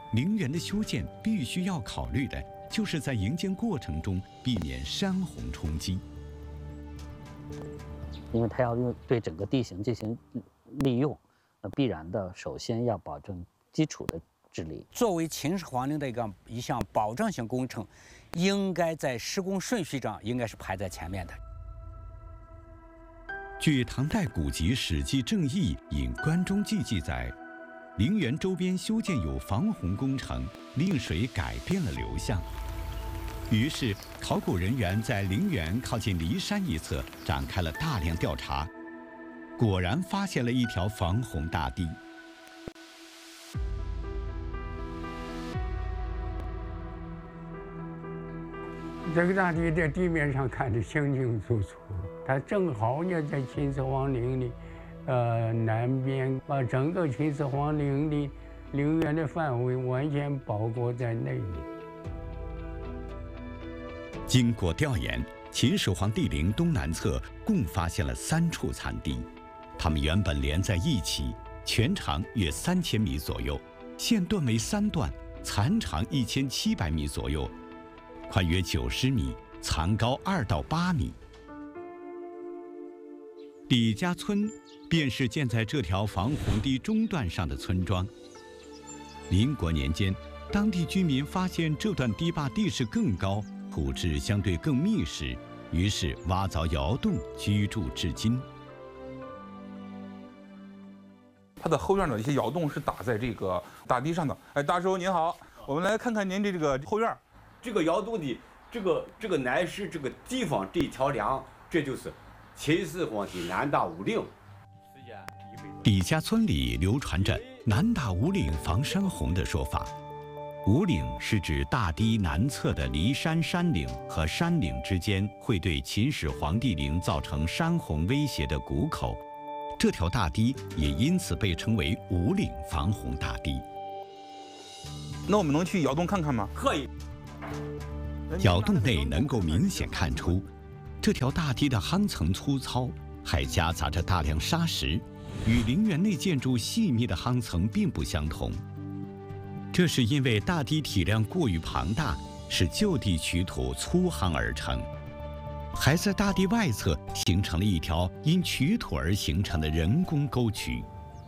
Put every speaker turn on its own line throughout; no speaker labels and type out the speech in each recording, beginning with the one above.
陵园的修建必须要考虑的，就是在营建过程中避免山洪冲击。
因为它要对整个地形进行利用，那必然的首先要保证基础的治理。
作为秦始皇陵的一项保障性工程，应该在施工顺序上应该是排在前面的。
据唐代古籍《史记正义》引《关中记》记载，陵园周边修建有防洪工程，令水改变了流向。于是，考古人员在陵园靠近骊山一侧展开了大量调查，果然发现了一条防洪大堤。
这个大堤在地面上看得清清楚楚，它正好也在秦始皇陵的南边，把整个秦始皇陵的陵园的范围完全包裹在内里。
经过调研，秦始皇帝陵东南侧共发现了3处残堤，它们原本连在一起，全长约3000米左右，现断为3段，残长1700米左右，宽约90米，残高2到8米。李家村便是建在这条防洪堤中段上的村庄。民国年间，当地居民发现这段堤坝地势更高，土质相对更密实，于是挖凿窑洞居住至今。
它的后院的一些窑洞是打在这个大堤上的。哎，大叔您好，我们来看看您这个后院。
这个窑洞的这个南石这个地方这一条梁，这就是秦始皇的南大五陵。
李家村里流传着南大五岭防山洪的说法。五岭是指大堤南侧的骊山山岭和山岭之间会对秦始皇帝陵造成山洪威胁的谷口，这条大堤也因此被称为五岭防洪大堤。
那我们能去窑洞看看吗？
可以。
窑洞内能够明显看出，这条大堤的夯层粗糙，还夹杂着大量沙石，与陵园内建筑细密的夯层并不相同。这是因为大堤体量过于庞大，使就地取土粗夯而成，还在大堤外侧形成了一条因取土而形成的人工沟渠。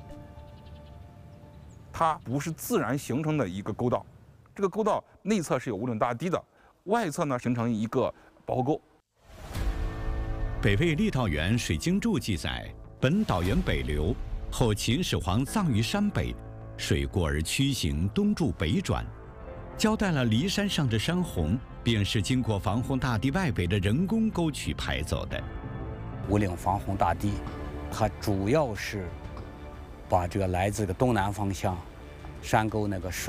它不是自然形成的一个沟道，这个沟道内侧是有五岭大堤的，外侧呢形成一个保护沟。
北魏郦道元《水经注》记载，本岛原北流，后秦始皇葬于山北，水过而曲行，东注北转，交代了骊山上的山洪便是经过防洪大堤外北的人工沟渠排走的。
五岭防洪大堤，它主要是把这个来自东南方向山沟那个水